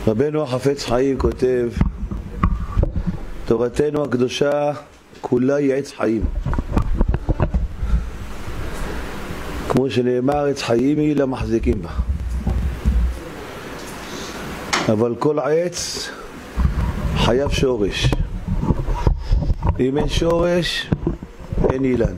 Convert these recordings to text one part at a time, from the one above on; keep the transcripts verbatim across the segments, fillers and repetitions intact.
רבנו החפץ חיים כותב, תורתנו הקדושה כולה היא עץ חיים. כמו שנאמר, עץ חיים היא למחזיקים בה. אבל כל עץ חייב שורש. אם אין שורש, אין אילן.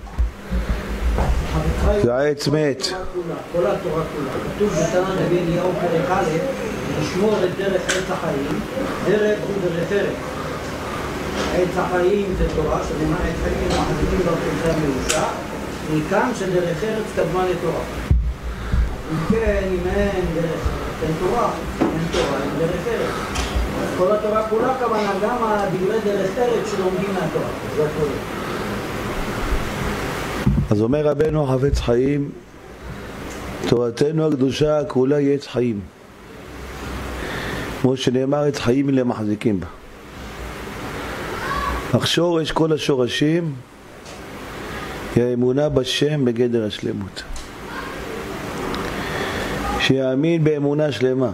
והעץ מת. כל התורה כולה. כתוב בתנא נביא אליהו פרק א', לשמור את דרך עץ החיים, דרך ודרך ארץ. עץ החיים זה תורה, שנאמר עץ חיים מחזיקים דרככם מאושר, מכאן שדרך ארץ קדמה לתורה. אם כן, אם אין דרך, אין תורה, אין תורה, אין דרך ארץ. כל התורה כולה כוונה גם הדברי דרך ארץ שלומדים מהתורה. זה הכל. אז אומר רבנו החפץ חיים, תורתנו הקדושה כולה היא עץ חיים. כמו שנאמר, עץ חיים היא למחזיקים בה. אך שורש כל השורשים היא האמונה בשם בגדר השלמות. שיאמין באמונה שלמה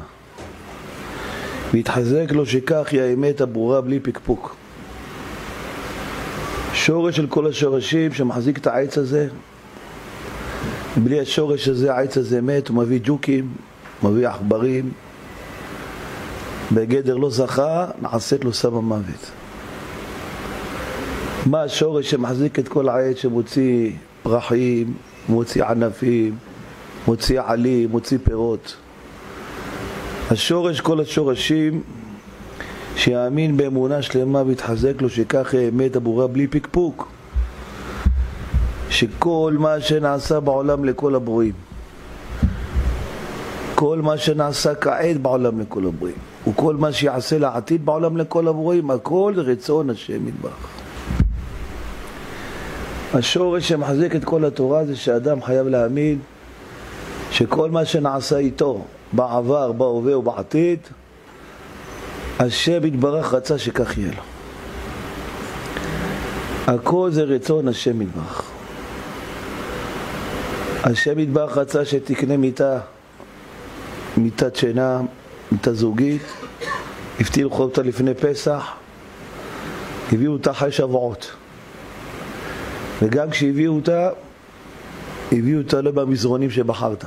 והתחזק לו שכך היא האמת הברורה בלי פקפוק. שורש של כל השורשים שמחזיק את העץ הזה, בלי השורש הזה העץ הזה מת, הוא מביא ג'וקים, מביא עכברים, בגדר לא זכה, נעשית לו סם המוות. מה השורש שמחזיק את כל העץ, שמוציא פרחים, מוציא ענפים, מוציא עלים, מוציא פירות? השורש כל השורשים שיאמין באמונה שלמה והתחזק לו שכך היא האמת הברורה בלי פקפוק, שכל מה שנעשה בעולם לכל הברואים, כל מה שנעשה כעת בעולם לכל הברואים, וכל מה שיעשה לעתיד בעולם לכל הברואים, הכל רצון השם יתברך. השורש שמחזיק את כל התורה זה שאדם חייב להאמין שכל מה שנעשה איתו בעבר, בהווה ובעתיד, השם יתברך רצה שכך יהיה לו. הכל זה רצון השם יתברך. השם יתברך רצה שתקנה מיטה, מיטת שינה, מיטה זוגית, הבטיח אותה לפני פסח, הביאו אותה אחרי שבועות. וגם כשהביאו אותה, הביאו אותה לא במזרונים שבחרת.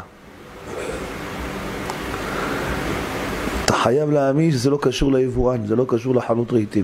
אתה חייב להאמין שזה לא קשור ליבואן, זה לא קשור לחנות רהיטים.